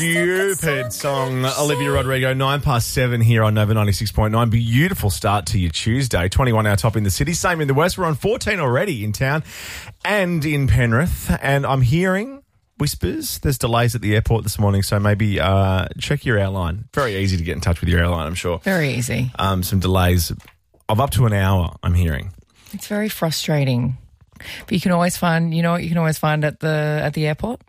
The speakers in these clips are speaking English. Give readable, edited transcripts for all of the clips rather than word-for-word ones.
Stupid song, Olivia Rodrigo, 7:09 here on Nova 96.9. Beautiful start to your Tuesday. 21 our top in the city, same in the west. We're on 14 already in town and in Penrith. And I'm hearing whispers. There's delays at the airport this morning, so maybe check your airline. Very easy to get in touch with your airline, I'm sure. Very easy. Some delays of up to an hour, I'm hearing. It's very frustrating. But you can always find, you know what you can always find at the airport?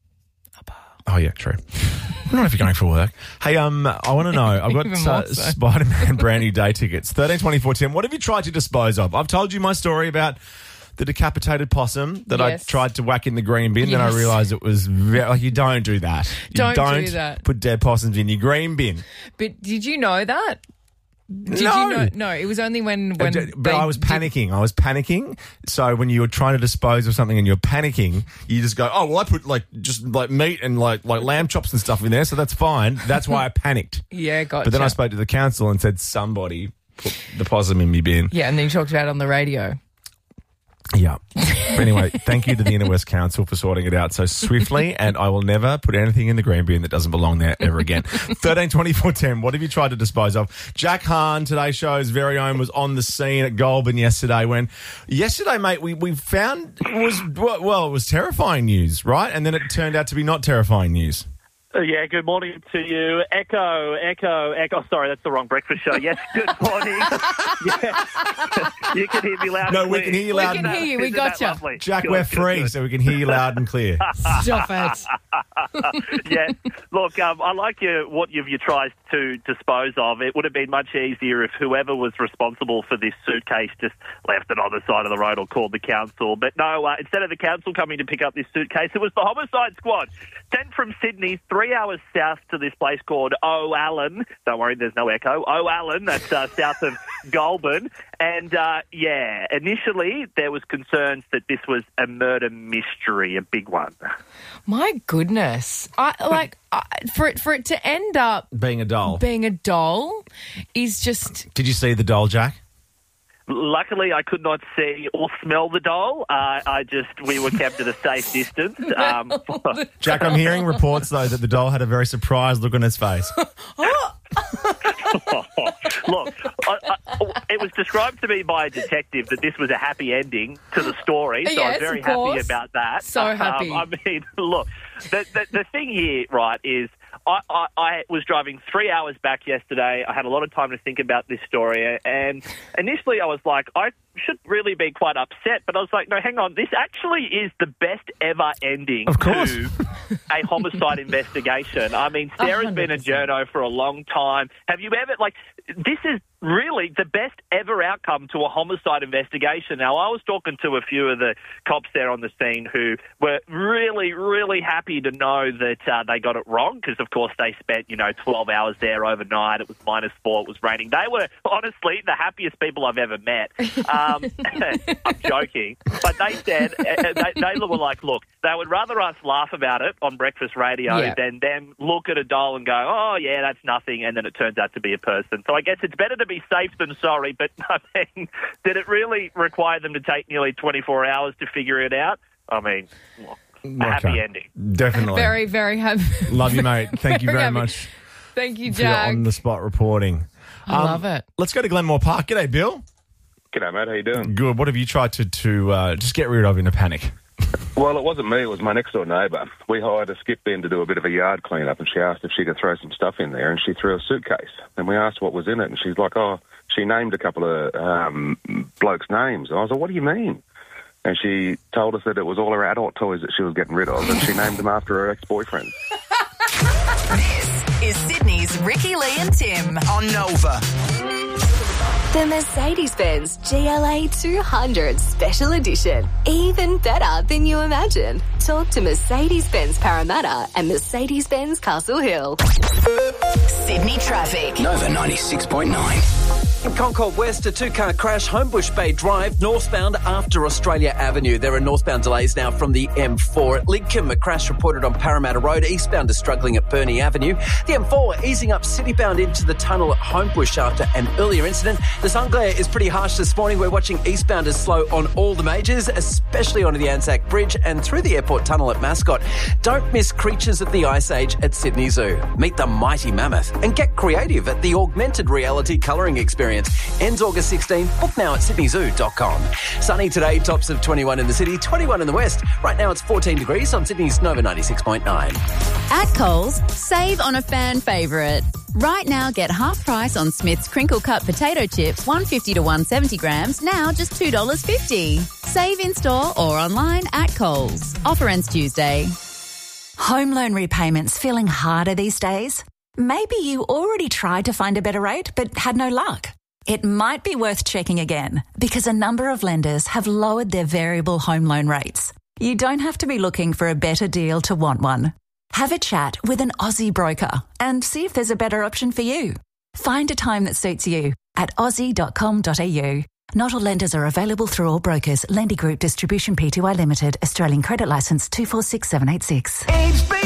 Oh, yeah, true. I don't know if you're going for work. Hey, I want to know, I've got Spider-Man brand new day tickets, 13/24/10. What have you tried to dispose of? I've told you my story about the decapitated possum that I tried to whack in the green bin, then I realised it was you don't do that. You don't do that. Put dead possums in your green bin. But did you know that? Did No. you know? No, it was only when But I was panicking. So when you were trying to dispose of something and you're panicking, you just go, oh, well, I put just meat and like lamb chops and stuff in there, so that's fine. That's why I panicked. Yeah, gotcha. But then I spoke to the council and said, somebody put the possum in my bin. Yeah, and then you talked about it on the radio. Yeah. But anyway, thank you to the Inner West Council for sorting it out so swiftly, and I will never put anything in the green bin that doesn't belong there ever again. 13/24/10. What have you tried to dispose of? Jack Hahn, Today's Show's very own, was on the scene at Goulburn yesterday mate, we found it was terrifying news, right? And then it turned out to be not terrifying news. Yeah, good morning to you. Echo. Sorry, that's the wrong breakfast show. Yes, good morning. Yeah. You can hear me loud and clear. No, we can hear you loud. We can hear you. We got you. Jack, we're free, so we can hear you loud and clear. Stop it. Yeah. Look, I like what you tried to dispose of. It would have been much easier if whoever was responsible for this suitcase just left it on the side of the road or called the council. But no, instead of the council coming to pick up this suitcase, it was the homicide squad sent from Sydney 3 hours south to this place called O'Allen. Don't worry, there's no echo. O'Allen, that's south of Goulburn. And, initially there was concerns that this was a murder mystery, a big one. My goodness. For it to end up Being a doll is just... Did you see the doll, Jack? Luckily, I could not see or smell the doll. We were kept at a safe distance. Jack, I'm hearing reports, though, that the doll had a very surprised look on its face. Look, it was described to me by a detective that this was a happy ending to the story, so I was very happy about that. So happy. Look, the thing here, right, is I was driving 3 hours back yesterday. I had a lot of time to think about this story, and initially I was like, I should really be quite upset, but I was like, no, hang on, this actually is the best ever ending to a homicide investigation. I mean, Sarah's 100%. Been a journo for a long time. Have you ever, this is really the best ever outcome to a homicide investigation. Now, I was talking to a few of the cops there on the scene who were really, really happy to know that they got it wrong because, of course, they spent, 12 hours there overnight. It was -4. It was raining. They were, honestly, the happiest people I've ever met. I'm joking. But they said, they were like, look, they would rather us laugh about it on breakfast radio than them look at a doll and go, oh, yeah, that's nothing, and then it turns out to be a person. So I guess it's better to be safe than sorry, but I mean, did it really require them to take nearly 24 hours to figure it out? I mean, a happy ending. Definitely. Very, very happy. Love you, mate. Thank you very much. Thank you, for your Jack. on-the-spot reporting. I love it. Let's go to Glenmore Park. G'day, Bill. G'day, mate. How you doing? Good. What have you tried to just get rid of in a panic? Well, it wasn't me. It was my next-door neighbour. We hired a skip in to do a bit of a yard clean-up, and she asked if she could throw some stuff in there, and she threw a suitcase. And we asked what was in it, and she's like, she named a couple of blokes' names. And I was like, what do you mean? And she told us that it was all her adult toys that she was getting rid of, and she named them after her ex-boyfriend. This is Sydney's Ricky Lee and Tim on Nova. The Mercedes-Benz GLA 200 Special Edition. Even better than you imagine. Talk to Mercedes-Benz Parramatta and Mercedes-Benz Castle Hill. Sydney traffic. Nova 96.9. In Concord West, a two-car crash, Homebush Bay Drive, northbound after Australia Avenue. There are northbound delays now from the M4 at Lidcombe. A crash reported on Parramatta Road. Eastbound is struggling at Burnie Avenue. The M4 easing up citybound into the tunnel at Homebush after an earlier incident. The sun glare is pretty harsh this morning. We're watching eastbounders slow on all the majors, especially onto the Anzac Bridge and through the airport. Airport Tunnel at Mascot. Don't miss Creatures of the Ice Age at Sydney Zoo. Meet the mighty mammoth and get creative at the augmented reality colouring experience. Ends August 16. Book now at sydneyzoo.com. Sunny today, tops of 21 in the city, 21 in the west. Right now it's 14 degrees on Sydney's Nova 96.9. At Coles, save on a fan favourite. Right now, get half price on Smith's crinkle cut potato chips, 150 to 170 grams, now just $2.50. Save in store or online at Coles. Offer ends Tuesday. Home loan repayments feeling harder these days? Maybe you already tried to find a better rate but had no luck. It might be worth checking again because a number of lenders have lowered their variable home loan rates. You don't have to be looking for a better deal to want one. Have a chat with an Aussie broker and see if there's a better option for you. Find a time that suits you at aussie.com.au. Not all lenders are available through all brokers. Lendy Group Distribution Pty Limited, Australian Credit Licence 246786.